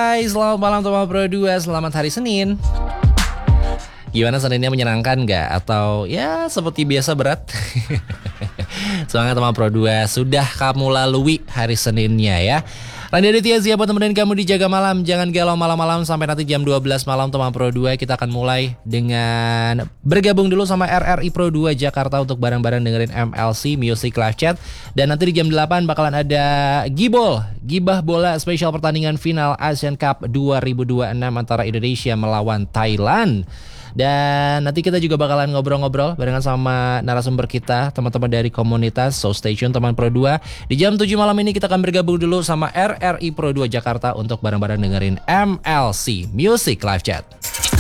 Hai, selamat malam teman Pro 2, selamat hari Senin. Gimana Seninnya, menyenangkan gak? Atau ya seperti biasa berat? Semangat teman Pro 2, sudah kamu lalui hari Seninnya ya. Randy Aditya siap buat temenin kamu di Jaga Malam. Jangan galau malam-malam sampai nanti jam 12 malam teman Pro 2. Kita akan mulai dengan bergabung dulu sama RRI Pro 2 Jakarta untuk bareng-bareng dengerin MLC Music Live Chat. Dan nanti di jam 8 bakalan ada Gibah Bola spesial pertandingan final Asian Cup 2026 antara Indonesia melawan Thailand. Dan nanti kita juga bakalan ngobrol-ngobrol barengan sama narasumber kita, teman-teman dari komunitas. So stay tune teman Pro 2. Di jam 7 malam ini kita akan bergabung dulu sama RRI Pro 2 Jakarta untuk bareng-bareng dengerin MLC Music Live Chat.